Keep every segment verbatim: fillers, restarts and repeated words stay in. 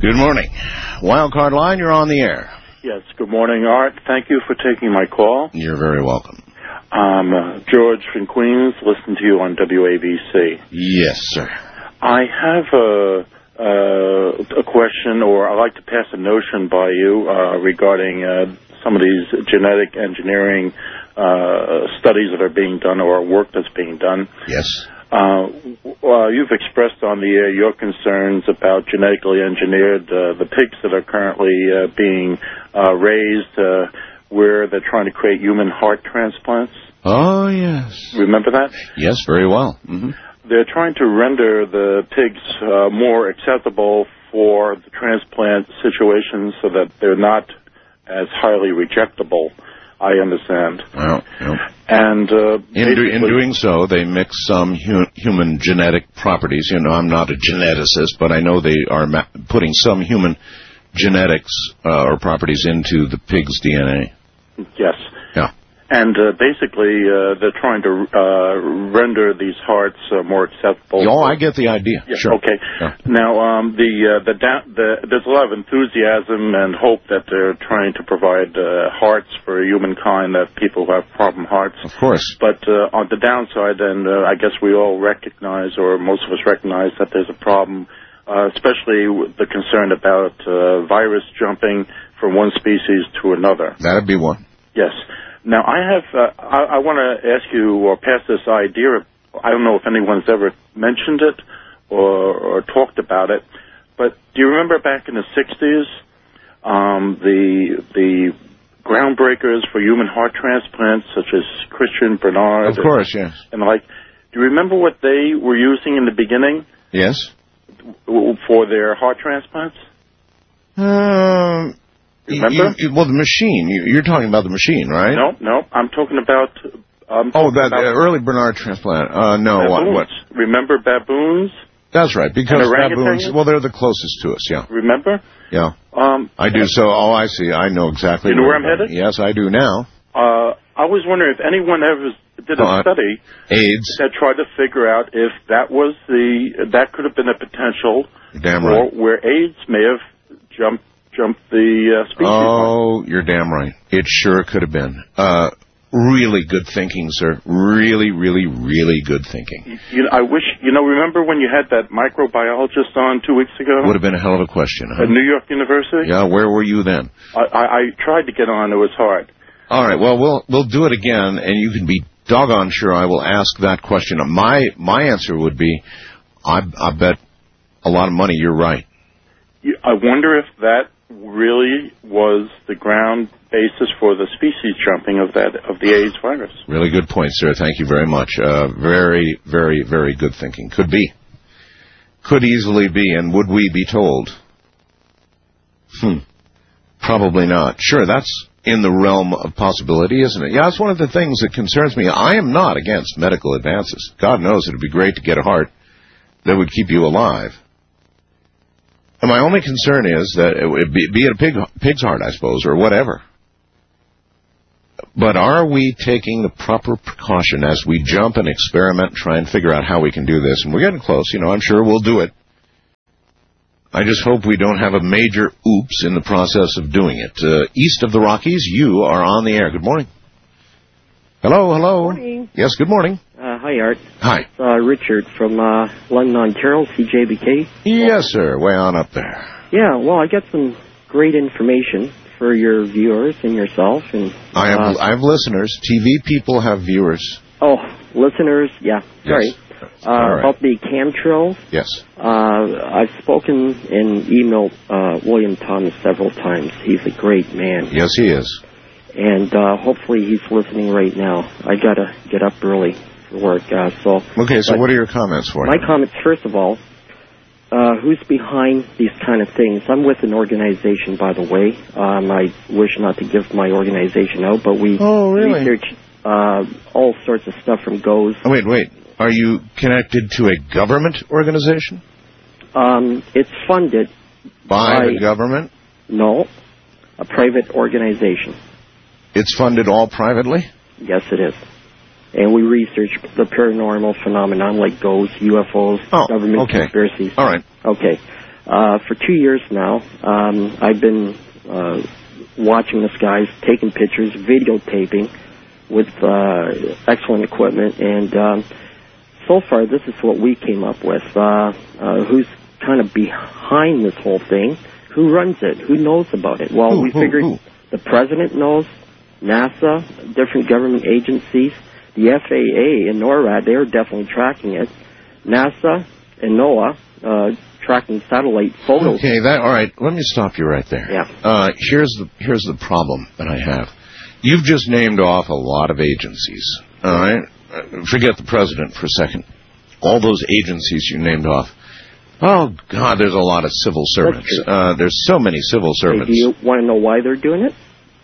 Good morning. Wildcard Line, you're on the air. Yes, good morning, Art. Thank you for taking my call. You're very welcome. Um, uh, George from Queens, listen to you on W A B C. Yes, sir. I have a, uh, a question, or I'd like to pass a notion by you uh, regarding uh, some of these genetic engineering uh, studies that are being done or work that's being done. Yes. Uh, well, you've expressed on the air your concerns about genetically engineered, uh, the pigs that are currently uh, being uh, raised uh, where they're trying to create human heart transplants. Oh, yes. Remember that? Yes, very well. Mm-hmm. They're trying to render the pigs uh, more acceptable for the transplant situations so that they're not as highly rejectable, I understand. Well, yep. And uh, in, do, in doing so, they mix some hu human genetic properties. You know, I'm not a geneticist, but I know they are ma putting some human genetics uh, or properties into the pig's D N A. Yes. Yeah. And uh, basically, uh, they're trying to uh, render these hearts uh, more acceptable. Oh, I get the idea. Yeah, sure. Okay. Yeah. Now, um, the, uh, the, the there's a lot of enthusiasm and hope that they're trying to provide uh, hearts for humankind, that people who have problem hearts. Of course. But uh, on the downside, and uh, I guess we all recognize, or most of us recognize, that there's a problem, uh, especially with the concern about uh, virus jumping from one species to another. That'd be one. Yes. Now, I have, uh, I, I want to ask you, or pass this idea. I don't know if anyone's ever mentioned it or, or talked about it, but do you remember back in the sixties, um, the the groundbreakers for human heart transplants, such as Christian Bernard? Of course, and, yes. And like, do you remember what they were using in the beginning? Yes. For their heart transplants? Um... Remember? You, you, well, the machine. You, you're talking about the machine, right? No, no. I'm talking about... I'm oh, talking that about uh, early Bernard transplant. Uh, no, baboons. what, what? Remember baboons? That's right, because baboons... orangutans? Well, they're the closest to us, yeah. Remember? Yeah. Um, I do, so... Oh, I see. I know exactly... You know where I'm headed? Yes, I do now. Uh, I was wondering if anyone ever did a uh, study... AIDS. ...that tried to figure out if that was the... That could have been a potential... You're damn right. ...or where AIDS may have jumped... Jump the uh, species. Oh, you're damn right. It sure could have been. Uh, really good thinking, sir. Really, really, really good thinking. You, you know, I wish, you know, remember when you had that microbiologist on two weeks ago? Would have been a hell of a question, huh? At New York University? Yeah, where were you then? I, I, I tried to get on. It was hard. All right, well, we'll we'll do it again, and you can be doggone sure I will ask that question. My, my answer would be, I, I bet a lot of money you're right. You, I wonder if that really was the ground basis for the species jumping of that of the AIDS virus. Really good point, sir. Thank you very much. Uh, very, very, very good thinking. Could be. Could easily be, and would we be told? Hmm. Probably not. Sure, that's in the realm of possibility, isn't it? Yeah, it's one of the things that concerns me. I am not against medical advances. God knows it would be great to get a heart that would keep you alive. And my only concern is that it would be, be it a pig, pig's heart, I suppose, or whatever. But are we taking the proper precaution as we jump and experiment and try and figure out how we can do this? And we're getting close. You know, I'm sure we'll do it. I just hope we don't have a major oops in the process of doing it. Uh, east of the Rockies, you are on the air. Good morning. Hello, hello. Good morning. Yes, good morning. Uh, hi, Art. Hi. It's uh, Richard from uh, London, Ontario, C J B K. Yes, sir. Way on up there. Yeah, well, I got some great information for your viewers and yourself. And I have uh, I have listeners. T V people have viewers. Oh, listeners, yeah. Sorry. Yes. Uh, right. About the chemtrails. Yes. Uh, I've spoken and emailed uh, William Thomas several times. He's a great man. Yes, he is. And uh, hopefully he's listening right now. I got to get up early for work. Uh, so. Okay, so what are your comments for My him? comments, first of all, uh, who's behind these kind of things? I'm with an organization, by the way. Um, I wish not to give my organization out, but we oh, really? research uh, all sorts of stuff from G O E S. Oh, wait, wait. Are you connected to a government organization? Um, it's funded by, by the government? No, a private organization. It's funded all privately? Yes, it is. And we research the paranormal phenomenon like ghosts, U F Os, oh, government okay. conspiracies. All right. Okay. Uh, for two years now, um, I've been uh, watching the skies, taking pictures, videotaping with uh, excellent equipment, and um, so far this is what we came up with. Uh, uh, who's kind of behind this whole thing? Who runs it? Who knows about it? Well, Who, we who, figured who? the president knows, NASA, different government agencies, the F A A and NORAD, they're definitely tracking it. NASA and NOAA, uh, tracking satellite photos. Okay, that all right. Let me stop you right there. Yeah. Uh, here's the here's the problem that I have. You've just named off a lot of agencies. All right. Uh, forget the president for a second. All those agencies you named off. Oh God, there's a lot of civil servants. Uh, there's so many civil servants. Hey, do you want to know why they're doing it?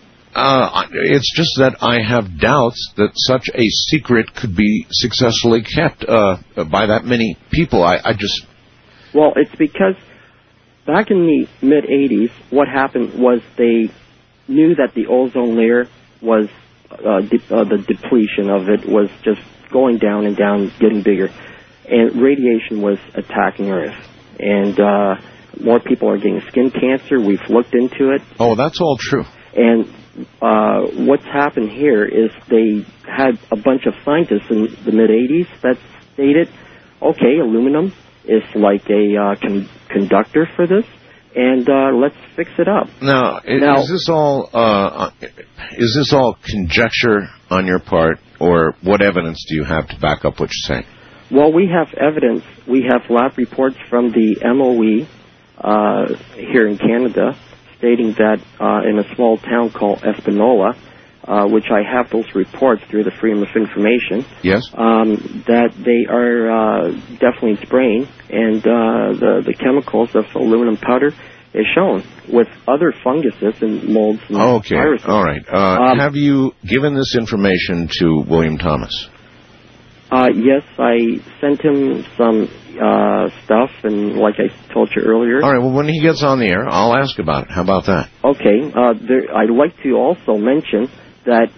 Uh, it's just that I have doubts that such a secret could be successfully kept uh, by that many people. I, I just. Well, it's because back in the mid eighties, what happened was they knew that the ozone layer was, uh, de- uh, the depletion of it was just going down and down, getting bigger. And radiation was attacking Earth. And uh, more people are getting skin cancer. We've looked into it. Oh, that's all true. And uh, what's happened here is they had a bunch of scientists in the mid eighties that stated, okay, aluminum is like a uh, con- conductor for this, and uh, let's fix it up. Now, is, now, is this all uh, is this all conjecture on your part, or what evidence do you have to back up what you're saying? Well, we have evidence. We have lab reports from the M O E uh, here in Canada stating that uh, in a small town called Espanola, uh, which I have those reports through the Freedom of Information. Yes. Um, that they are uh, definitely spraying, and uh, the the chemicals of aluminum powder is shown with other funguses and molds and okay. viruses. All right. Uh, um, have you given this information to William Thomas? Uh, yes, I sent him some uh, stuff, and like I told you earlier. All right. Well, when he gets on the air, I'll ask about it. How about that? Okay. Uh, there, I'd like to also mention that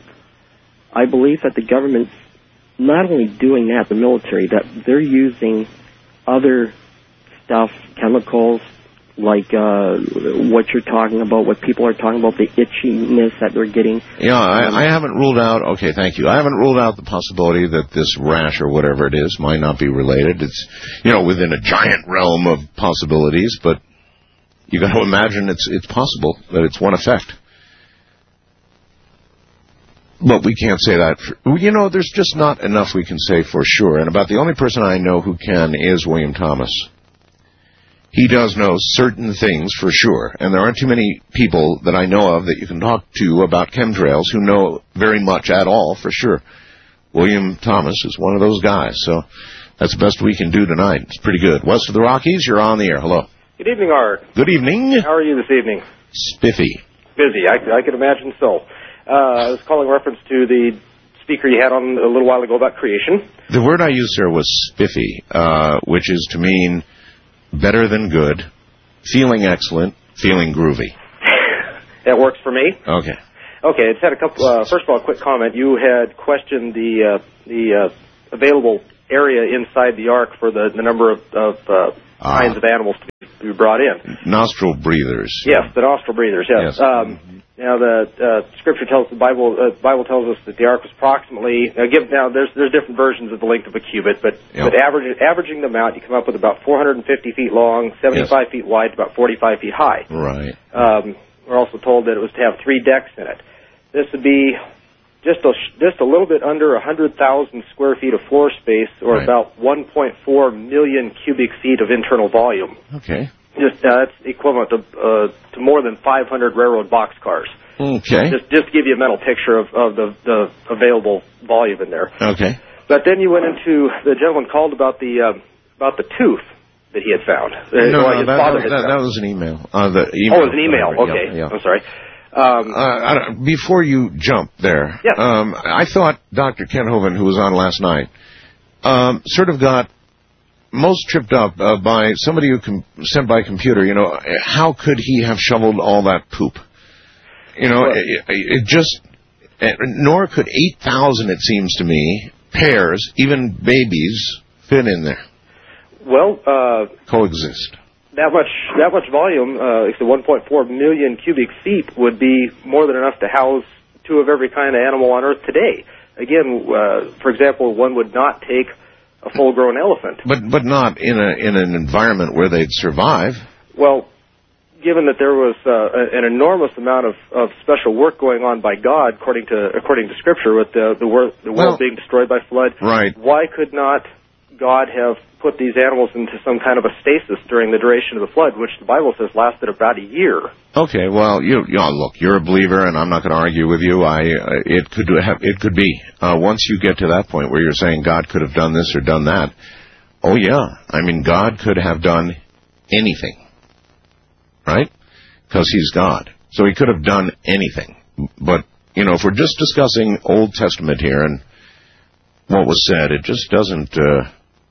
I believe that the government's not only doing that, the military, that they're using other stuff, chemicals, like uh, what you're talking about, what people are talking about, the itchiness that they're getting. Yeah, I, um, I haven't ruled out, okay, thank you. I haven't ruled out the possibility that this rash or whatever it is might not be related. It's, you know, within a giant realm of possibilities, but you got to imagine it's it's possible that it's one effect. But we can't say that. For, you know, there's just not enough we can say for sure. And about the only person I know who can is William Thomas. He does know certain things for sure, and there aren't too many people that I know of that you can talk to about chemtrails who know very much at all for sure. William Thomas is one of those guys, so that's the best we can do tonight. It's pretty good. West of the Rockies, you're on the air. Hello. Good evening, Art. Good evening. How are you this evening? Spiffy. Busy, I, I could imagine so. Uh, I was calling reference to the speaker you had on a little while ago about creation. The word I used, sir, was spiffy, uh, which is to mean better than good, feeling excellent, feeling groovy. That works for me. Okay. Okay, it's had a couple. Uh, first of all, a quick comment. You had questioned the uh, the uh, available area inside the Ark for the, the number of, of uh, uh, kinds of animals to be, to be brought in. Nostril breathers. Yes, the nostril breathers. Yes. yes. Um, now the uh, Scripture tells the Bible. Uh, Bible tells us that the Ark was approximately. Now, give, now there's there's different versions of the length of a cubit, but yep. but average, averaging them out, you come up with about four hundred fifty feet long, seventy-five yes. feet wide, about forty-five feet high. Right. Um, we're also told that it was to have three decks in it. This would be just a just a little bit under a hundred thousand square feet of floor space, or right. about one point four million cubic feet of internal volume. Okay. Just uh, that's equivalent to uh, to more than five hundred railroad boxcars. Okay. Just just to give you a mental picture of, of the, the available volume in there. Okay. But then you went into the gentleman called about the uh, about the tooth that he had found. No, well, no his that, father that, had that, found. that was an email. Uh, the email. Oh, it was an email. Whatever. Okay. Yeah, yeah. I'm sorry. Um, uh, I don't, before you jump there, yeah. um, I thought Doctor Kenhoven, who was on last night, um, sort of got most tripped up uh, by somebody who com- sent by computer. You know, how could he have shoveled all that poop? You know, well, it, it just, nor could eight thousand, it seems to me, pairs, even babies, fit in there. Well, uh, coexist. that much that much volume, uh, like the one point four million cubic feet, would be more than enough to house two of every kind of animal on Earth today. Again, uh, for example, one would not take a full-grown elephant. But but not in a in an environment where they'd survive. Well, given that there was uh, an enormous amount of, of special work going on by God, according to according to Scripture, with the the, wor- the well, world being destroyed by flood, right? Why could not God have put these animals into some kind of a stasis during the duration of the flood, which the Bible says lasted about a year? Okay, well, you, you know, look, you're a believer, and I'm not going to argue with you. I, uh, it could have, it could be. Uh, once you get to that point where you're saying God could have done this or done that, oh yeah, I mean, God could have done anything, right? Because He's God, so He could have done anything. But you know, if we're just discussing Old Testament here and what was said, it just doesn't. Uh,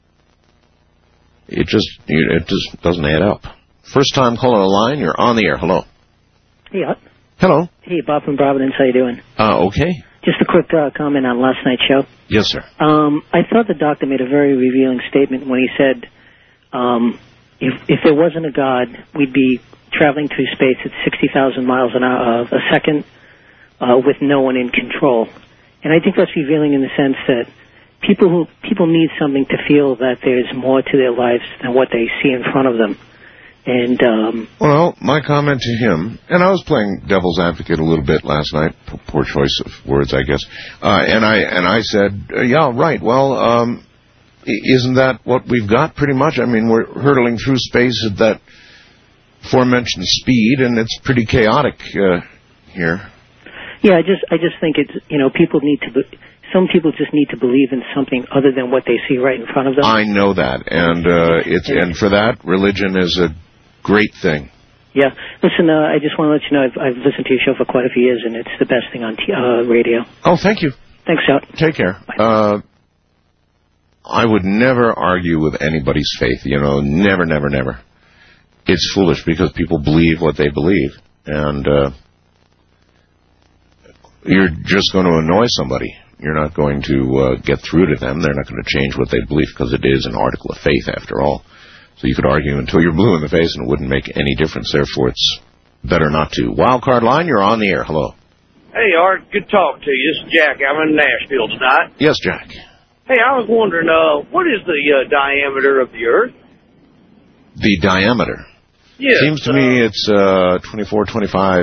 It just it just doesn't add up. First time calling a line, you're on the air. Hello. Hey, uh, Hello. Hey, Bob from Providence. How you doing? Uh, okay. Just a quick uh, comment on last night's show. Yes, sir. Um, I thought the doctor made a very revealing statement when he said, um, if if there wasn't a God, we'd be traveling through space at sixty thousand miles an hour uh, a second uh, with no one in control. And I think that's revealing in the sense that People who people need something to feel that there's more to their lives than what they see in front of them. And um, well, my comment to him, and I was playing devil's advocate a little bit last night. Poor choice of words, I guess. Uh, and I and I said, uh, yeah, right. Well, um, isn't that what we've got pretty much? I mean, we're hurtling through space at that aforementioned speed, and it's pretty chaotic uh, here. Yeah, I just I just think it's you know people need to. Be- Some people just need to believe in something other than what they see right in front of them. I know that, and uh, it's and for that, religion is a great thing. Yeah. Listen, uh, I just want to let you know I've, I've listened to your show for quite a few years, and it's the best thing on t- uh, radio. Oh, thank you. Thanks, Scott. Take care. Uh, I would never argue with anybody's faith. You know, never, never, never. It's foolish because people believe what they believe, and uh, you're just going to annoy somebody. You're not going to uh, get through to them. They're not going to change what they believe because it is an article of faith, after all. So you could argue until you're blue in the face and it wouldn't make any difference. Therefore, it's better not to. Wildcard line, you're on the air. Hello. Hey, Art. Good talk to you. This is Jack. I'm in Nashville tonight. Yes, Jack. Hey, I was wondering, uh, what is the uh, diameter of the Earth? The diameter? Yes. Seems to uh, me it's uh, twenty-four, twenty-five...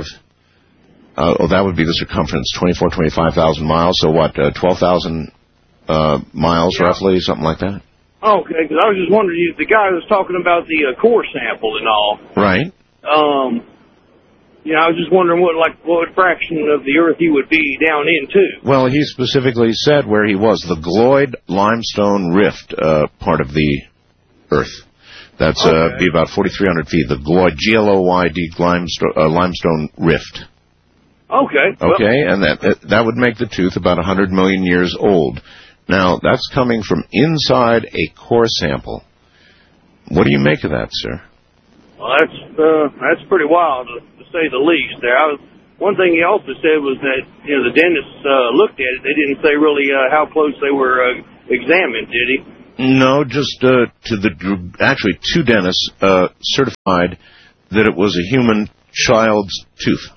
Uh, oh, that would be the circumference, twenty-four, twenty-five thousand miles. So what, uh, twelve thousand uh, miles yeah. roughly, something like that? Okay, because I was just wondering, the guy was talking about the uh, core sample and all. Right. Um, you know, I was just wondering what, like, what fraction of the Earth he would be down into. Well, he specifically said where he was, the Gloyd Limestone Rift uh, part of the Earth. That's okay. uh, be about forty-three hundred feet. The Gloyd, G L O Y D limestone, uh, limestone Rift. Okay. Okay, well, and that that would make the tooth about one hundred million years old. Now, that's coming from inside a core sample. What do you make of that, sir? Well, that's uh, that's pretty wild, to, to say the least. There, I was, one thing he also said was that you know the dentists uh, looked at it. They didn't say really uh, how close they were uh, examined, did he? No, just uh, to the actually two dentists uh, certified that it was a human child's tooth.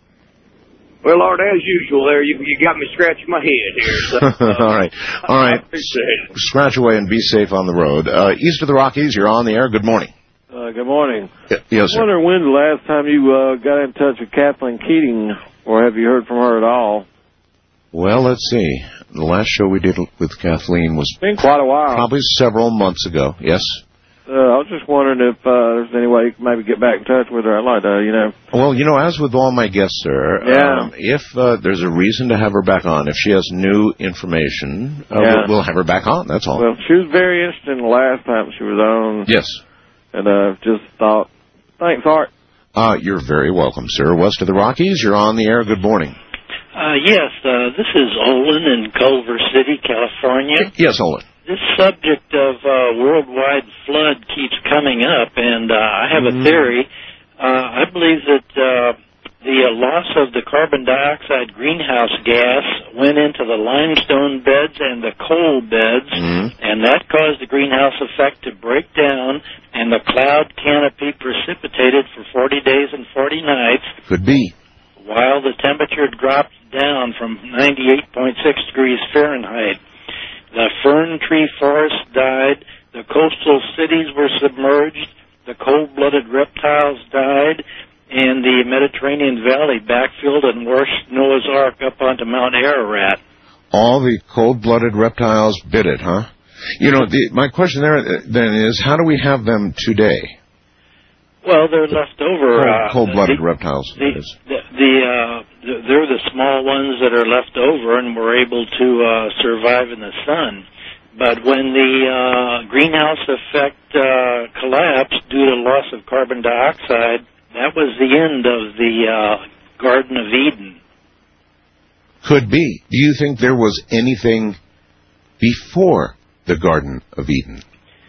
Well, Lord, as usual, there you you got me scratching my head here. So, uh, all right, all right. I appreciate it. Scratch away and be safe on the road. Uh, east of the Rockies, you're on the air. Good morning. Uh, good morning. Y- yes, sir. I wonder when the last time you uh, got in touch with Kathleen Keating, or have you heard from her at all? Well, let's see. The last show we did with Kathleen was been quite a while. Probably several months ago. Yes. Uh, I was just wondering if uh, there's any way you could maybe get back in touch with her. I'd like to, you know. Well, you know, as with all my guests, sir, yeah. um, if uh, there's a reason to have her back on, if she has new information, uh, yeah. we'll, we'll have her back on. That's all. Well, she was very interesting the last time she was on. Yes. And I uh, just thought, thanks, Art. Uh, you're very welcome, sir. West of the Rockies, you're on the air. Good morning. Uh, yes, uh, this is Olin in Culver City, California. Yes, Olin. This subject of uh, worldwide flood keeps coming up, and uh, I have a theory. Uh, I believe that uh, the uh, loss of the carbon dioxide greenhouse gas went into the limestone beds and the coal beds, mm-hmm. and that caused the greenhouse effect to break down, and the cloud canopy precipitated for forty days and forty nights. Could be. While the temperature dropped down from ninety-eight point six degrees Fahrenheit. The fern tree forest died, the coastal cities were submerged, the cold-blooded reptiles died, and the Mediterranean Valley backfilled and washed Noah's Ark up onto Mount Ararat. All the cold-blooded reptiles bit it, huh? You know, the, my question there then is, how do we have them today? Well, they're left over. Uh, cold-blooded the, reptiles. The, the, the, uh, they're the small ones that are left over and were able to uh, survive in the sun. But when the uh, greenhouse effect uh, collapsed due to loss of carbon dioxide, that was the end of the uh, Garden of Eden. Could be. Do you think there was anything before the Garden of Eden?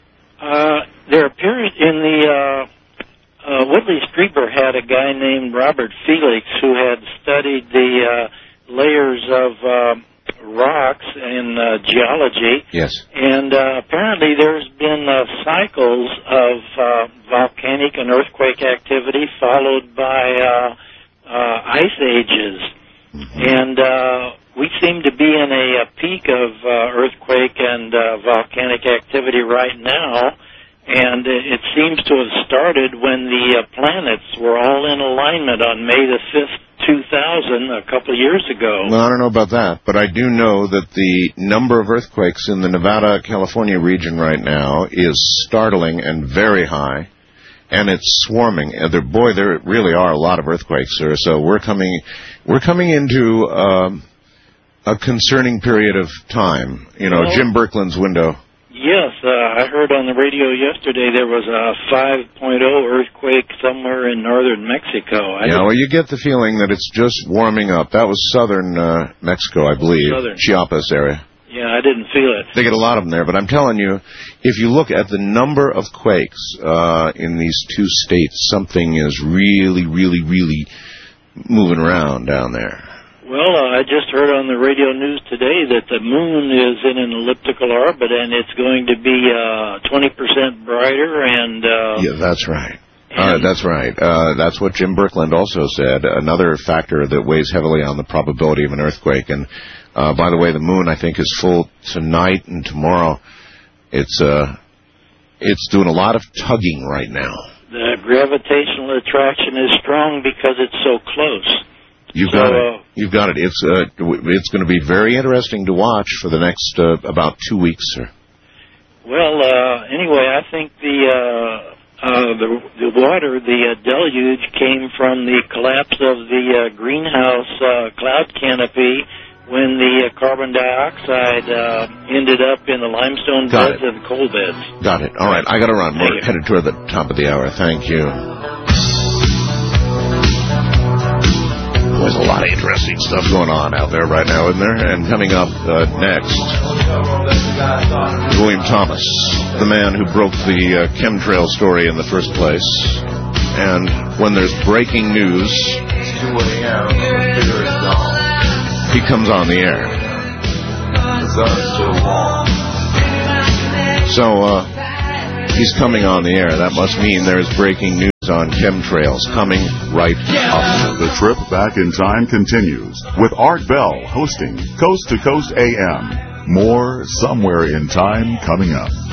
Uh, there appears in the... Uh, Uh, Whitley Strieber had a guy named Robert Felix who had studied the uh, layers of uh, rocks in uh, geology. Yes. And uh, apparently there's been uh, cycles of uh, volcanic and earthquake activity followed by uh, uh, ice ages. Mm-hmm. And uh, we seem to be in a, a peak of uh, earthquake and uh, volcanic activity right now. And it seems to have started when the uh, planets were all in alignment on May the fifth, two thousand, a couple of years ago. Well, I don't know about that, but I do know that the number of earthquakes in the Nevada-California region right now is startling and very high, and it's swarming. And there, boy, there really are a lot of earthquakes, sir. So we're coming, we're coming into um, a concerning period of time. You know, well, Jim Birkeland's window. Yes, uh, I heard on the radio yesterday there was a five point oh earthquake somewhere in northern Mexico. I yeah, well, you get the feeling that it's just warming up. That was southern uh, Mexico, I believe, southern. Chiapas area. Yeah, I didn't feel it. They get a lot of them there, but I'm telling you, if you look at the number of quakes uh, in these two states, something is really, really, really moving around down there. Well, uh, I just heard on the radio news today that the moon is in an elliptical orbit, and it's going to be uh, twenty percent brighter. And uh, yeah, that's right. Uh, that's right. Uh, that's what Jim Birkeland also said. Another factor that weighs heavily on the probability of an earthquake. And uh, by the way, the moon I think is full tonight and tomorrow. It's uh, it's doing a lot of tugging right now. The gravitational attraction is strong because it's so close. You've so, got it. Uh, You've got it. It's uh, it's going to be very interesting to watch for the next uh, about two weeks, sir. Well, uh, anyway, I think the uh, uh, the the water, the uh, deluge, came from the collapse of the uh, greenhouse uh, cloud canopy when the uh, carbon dioxide uh, ended up in the limestone got beds it. and coal beds. Got it. All right, I got to run. We're headed toward the top of the hour. Thank you. There's a lot of interesting stuff going on out there right now, isn't there? And coming up uh, next, William Thomas, the man who broke the uh, chemtrail story in the first place. And when there's breaking news, he comes on the air. So, uh, he's coming on the air. That must mean there's breaking news on chemtrails coming right up. The trip back in time continues with Art Bell hosting Coast to Coast A M. More Somewhere in Time coming up.